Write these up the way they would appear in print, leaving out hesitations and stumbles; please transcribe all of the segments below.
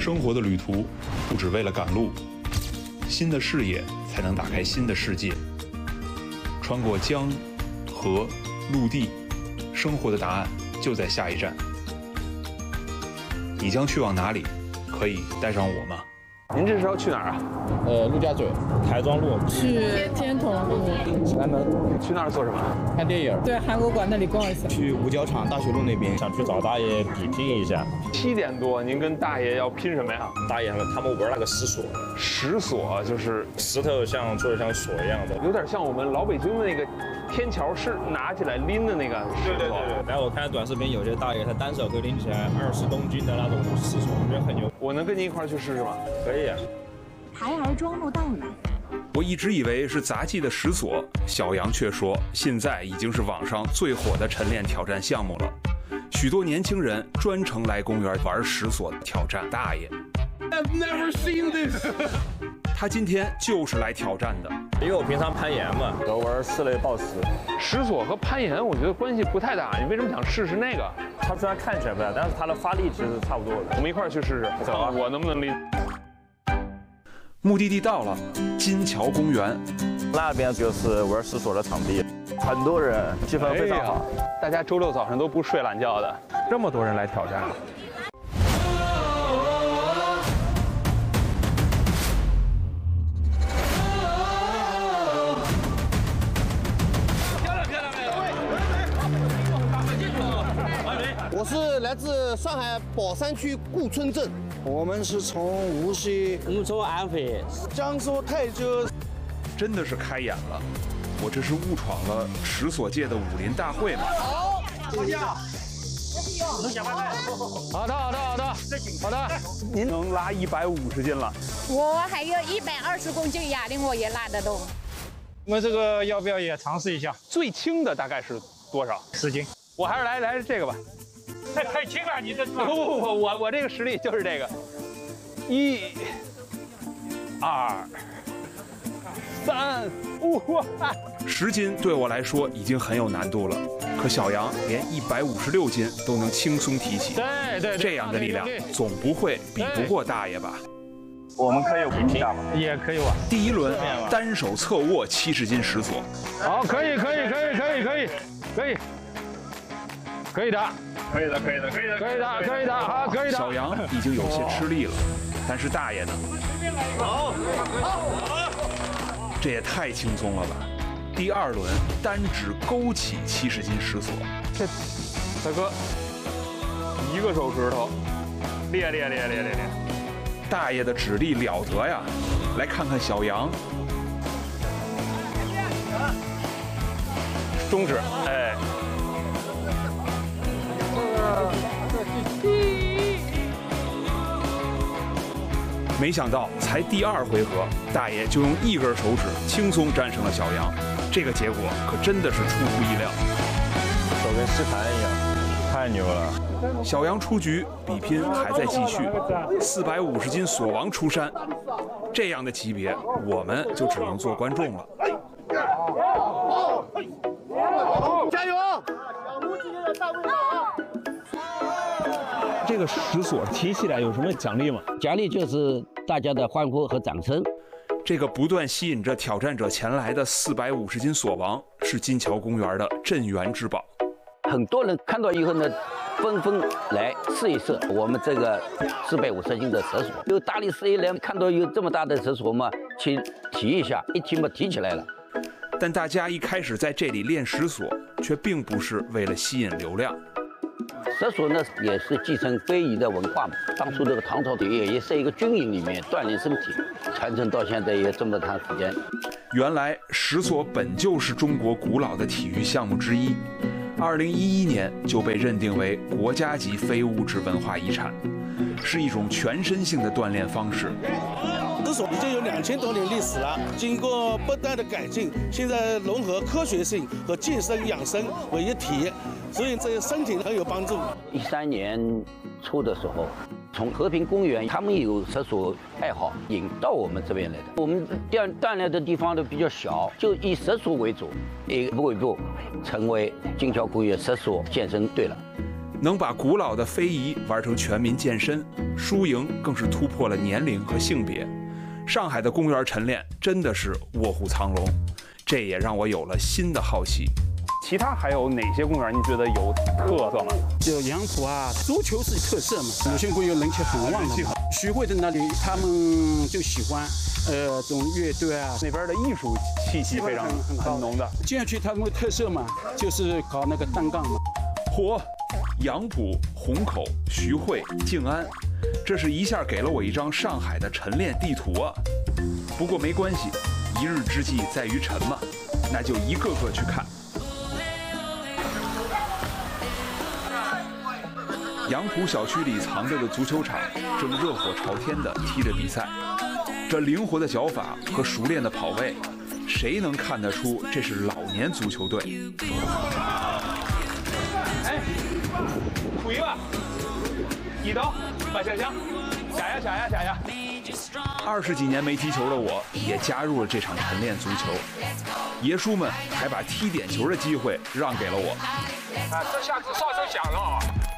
生活的旅途不只为了赶路，新的视野才能打开新的世界。穿过江、河、陆地，生活的答案就在下一站。你将去往哪里？可以带上我吗？ 您这是要去哪儿啊？ 陆家嘴、台庄路， 去天童路、 启安门。 去那儿做什么？ 看电影。 对，韩国馆那里逛一下。 去五角场、大学路那边，想去找大爷比拼一下。 7点多，您跟大爷要拼什么呀？ 大爷他们玩那个石锁， 石锁就是石头做的像锁一样的， 有点像我们老北京的那个天桥是拿起来拎的那个石锁。 对。然后我看短视频，有些大爷他单手可以拎起来20公斤的那种石锁，我觉得很牛。 我能跟您一块儿去试试吗？ 可以。 台儿庄路到了。 我一直以为是杂技的石锁，小杨却说现在已经是网上最火的晨练挑战项目了。许多年轻人专程来公园玩石锁挑战大爷。 I've never seen this 他今天就是来挑战的， 因为我平常攀岩嘛，都玩室内抱石。 石锁和攀岩我觉得关系不太大，你为什么想试试那个？ 它虽然看起来不大，但是它的发力其实是差不多的。 我们一块儿去试试， 走啊！ 我能不能拎？ 目的地到了，金桥公园。 那边就是玩石锁的场地，很多人，气氛非常好。 大家周六早上都不睡懒觉的，这么多人来挑战。 我是来自上海宝山区顾村镇，我们是从无锡， 我们从安徽， 江苏泰州。 真的是开眼了，我这是误闯了石锁界的武林大会吗？ 好，坐下。 好的，您能拉150斤了？ 我还有120公斤哑铃，我也拉得动。 我们这个要不要也尝试一下？ 最轻的大概是多少 10斤。 我还是来这个吧。 太轻了，你这不，我这个实力就是这个。1、2、3、5。 10斤对我来说已经很有难度了，可小杨连156斤都能轻松提起。 对， 这样的力量总不会比不过大爷吧？ 我们可以比拼， 也可以吧。 第一轮单手侧握70斤石锁。 好，可以的。好，可以的。 小杨已经有些吃力了，但是大爷呢？ 好， 这也太轻松了吧！第二轮单指勾起70斤石锁， 这大哥一个手指头，练。 大爷的指力了得呀！来看看小杨， 中指，哎。 没想到才第2回合，大爷就用1根手指轻松战胜了小杨，这个结果可真的是出乎意料。 手跟吸盘一样，太牛了！ 小杨出局，比拼还在继续，450斤锁王出山，这样的级别我们就只能做观众了。 加油！ 这个石锁提起来有什么奖励吗？ 奖励就是大家的欢呼和掌声。 这个不断吸引着挑战者前来的450斤锁王，是金桥公园的镇园之宝。 很多人看到以后呢，纷纷来试一试我们这个450斤的石锁。有大力士一来看到有这么大的石锁嘛，去提一下，一提嘛提起来了。 但大家一开始在这里练石锁，却并不是为了吸引流量。 石锁呢也是继承非遗的文化嘛。当初这个唐朝也是一个军营里面锻炼身体，传承到现在也这么长时间。 原来石锁本就是中国古老的体育项目之一，2011年就被认定为国家级非物质文化遗产，是一种全身性的锻炼方式。 石锁已经有2000多年历史了，经过不断的改进，现在融合科学性和健身养生为一体，所以对身体很有帮助。 13年初的时候，从和平公园他们有石锁爱好引到我们这边来的。我们锻炼的地方都比较小，就以石锁为主，一步一步成为金桥公园石锁健身队了。 能把古老的非遗玩成全民健身，输赢更是突破了年龄和性别。上海的公园晨练真的是卧虎藏龙，这也让我有了新的好奇。 其他还有哪些公园您觉得有特色吗？ 就杨浦啊，足球是特色嘛，鲁迅公园人气很旺的嘛。徐汇的那里他们就喜欢这种乐队啊， 那边的艺术气息非常很浓的。 这样去他们的特色嘛，就是搞那个单杠嘛。 嚯，杨浦、虹口、徐汇、静安，这是一下给了我一张上海的晨练地图啊！不过没关系，一日之计在于晨嘛，那就一个个去看。杨浦小区里藏着的足球场正热火朝天地踢着比赛，这灵活的脚法和熟练的跑位，谁能看得出这是老年足球队？ 哎，补一个，一刀，把下下，下呀 ！20几年没踢球的我，也加入了这场晨练足球。爷叔们还把踢点球的机会让给了我。 啊，这下子哨声响了。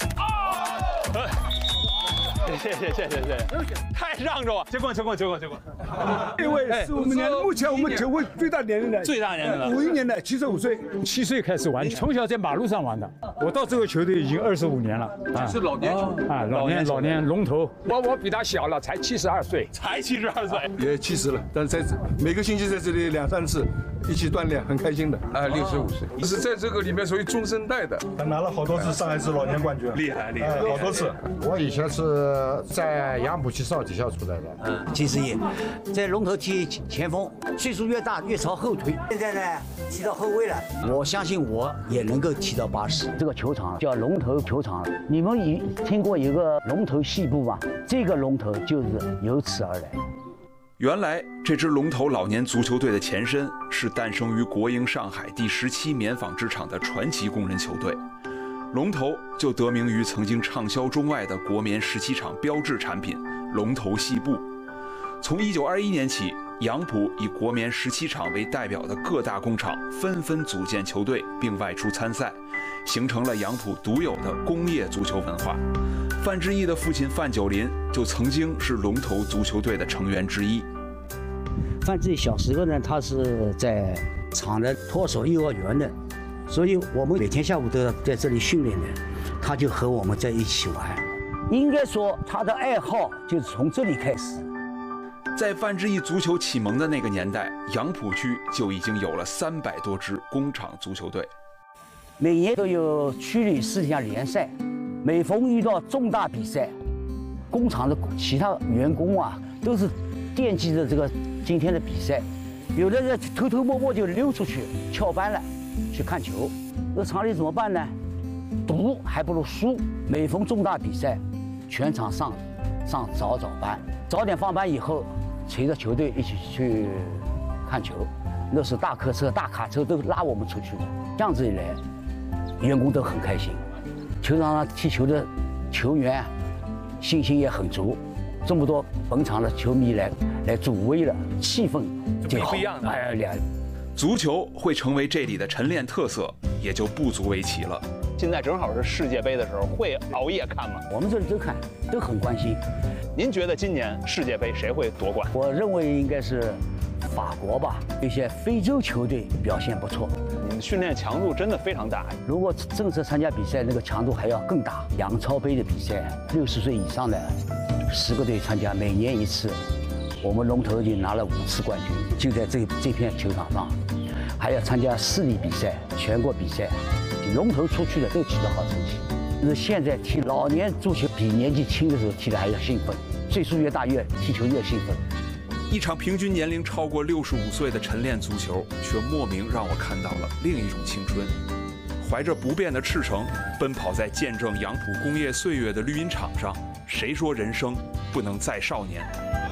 谢谢，太让着我，结棍。 这位是我们目前我们球会最大年龄的，51年的，75岁 ，7岁开始玩，从小在马路上玩的。我到这个球队已经25年了， 是老年球啊，老年龙头。我比他小了，才72岁， 也70了，但是在每个星期在这里2、3次一起锻炼，很开心的。65岁，是在这个里面属于中生代的， 他拿了好多次上海市老年冠军， 厉害， 好多次。 我以前是在杨浦区少体校出来的 70爷，在龙头踢前锋，岁数越大越朝后退。现在呢，踢到后卫了，我相信我也能够踢到80。 这个球场叫龙头球场，你们听过一个龙头戏部吗？这个龙头就是由此而来。 原来这支龙头老年足球队的前身是诞生于国营上海第17棉纺织厂的传奇工人球队。龙头就得名于曾经畅销中外的国棉17厂标志产品龙头细布。从1921年起，杨浦以国棉17厂为代表的各大工厂纷纷组建球队并外出参赛，形成了杨浦独有的工业足球文化。范志毅的父亲范九林就曾经是龙头足球队的成员之一。 范志毅小时候呢，他是在厂的托手幼儿园的，所以我们每天下午都要在这里训练的，他就和我们在一起玩。应该说他的爱好就是从这里开始。 在范志毅足球启蒙的那个年代，杨浦区就已经有了300多支工厂足球队。 每年都有区里4项联赛，每逢遇到重大比赛，工厂的其他员工啊都是惦记着这个今天的比赛，有的人偷偷摸摸就溜出去翘班了，去看球。那厂里怎么办呢？赌还不如输。每逢重大比赛，全场上早班，早点放班以后，随着球队一起去看球。那是大客车、大卡车都拉我们出去的。这样子一来，员工都很开心，球场上踢球的球员信心也很足。这么多本场的球迷来助威了，气氛就好。 不一样的。 足球会成为这里的晨练特色，也就不足为奇了。 现在正好是世界杯的时候，会熬夜看吗？ 我们这里都看，都很关心。 您觉得今年世界杯谁会夺冠？ 我认为应该是法国吧，一些非洲球队表现不错。 你们训练强度真的非常大。 如果正式参加比赛，那个强度还要更大。杨超杯的比赛，60岁以上的10个队参加，每年一次。我们龙头已经拿了5次冠军，就在这片球场上。还要参加市里比赛、全国比赛，龙头出去的都取得好成绩。是现在踢老年足球比年纪轻的时候踢的还要兴奋，岁数越大踢球越兴奋。 一场平均年龄超过65岁的晨练足球，却莫名让我看到了另一种青春。怀着不变的赤诚，奔跑在见证杨浦工业岁月的绿茵场上，谁说人生不能再少年？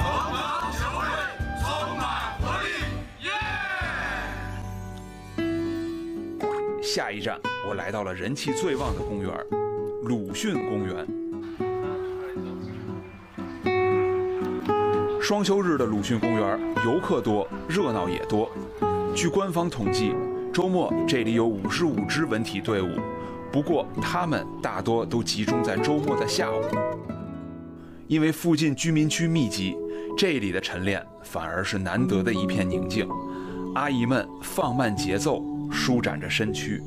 下一站，我来到了人气最旺的公园——鲁迅公园。双休日的鲁迅公园，游客多，热闹也多。据官方统计，周末这里有55支文体队伍， 不过他们大多都集中在周末的下午，因为附近居民区密集，这里的晨练反而是难得的一片宁静。阿姨们放慢节奏，舒展着身躯。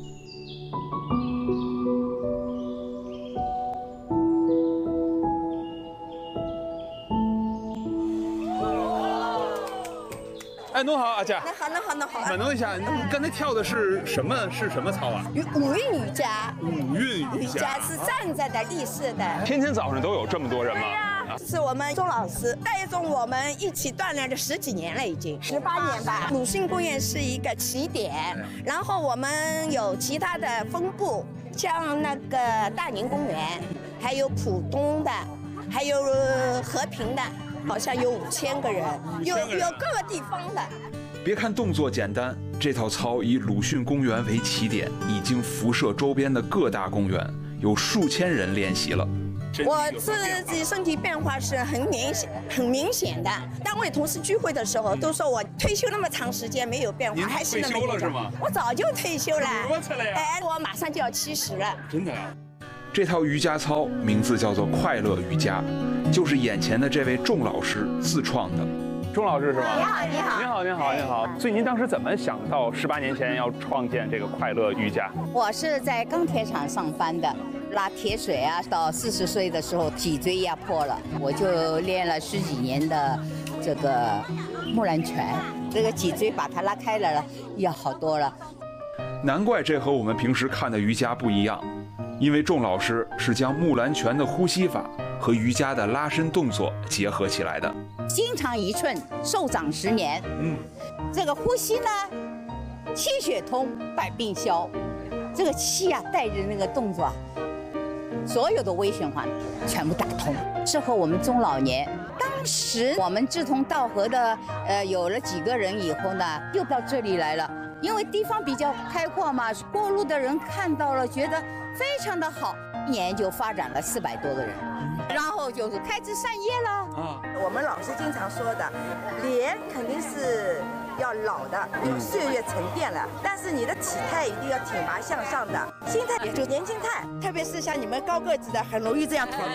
哎，侬好，阿姐。 那好。 问侬一下，你刚才跳的是什么操啊？ 五韵瑜伽。 五韵瑜伽是站着的立式的。 天天早上都有这么多人吗？ 是我们钟老师带动我们一起锻炼了10几年了，已经18年吧。鲁迅公园是一个起点，然后我们有其他的分部，像那个大宁公园，还有浦东的，还有和平的，好像有5000个人，有各个地方的。 别看动作简单，这套操以鲁迅公园为起点，已经辐射周边的各大公园，有数千人练习了。 我自己身体变化是很明显的。单位同事聚会的时候都说我退休那么长时间没有变化，还是那么退休了是吗？ 我早就退休了。 哎， 我马上就要70了。 真的呀？ 这套瑜伽操名字叫做快乐瑜伽，就是眼前的这位仲老师自创的。 钟老师是吗？ 你好。 所以您当时怎么想到18年前要创建这个快乐瑜伽？ 我是在钢铁厂上班的，拉铁水啊，到40岁的时候脊椎压迫了，我就练了10几年的这个木兰拳，这个脊椎把它拉开了，要好多了。 难怪这和我们平时看的瑜伽不一样，因为仲老师是将木兰拳的呼吸法和瑜伽的拉伸动作结合起来的。 心长1寸，寿长10年。这个呼吸呢，气血通，百病消。这个气啊，带着那个动作啊，所有的微循环全部打通，适合我们中老年。当时我们志同道合的，有了几个人以后呢，又到这里来了。因为地方比较开阔嘛，过路的人看到了，觉得非常的好，1年就发展了400多个人，然后就是开枝散叶了。 我们老师经常说的，脸肯定是要老的，因为岁月沉淀了，但是你的体态一定要挺拔向上的，心态也就年轻态，特别是像你们高个子的，很容易这样驼背。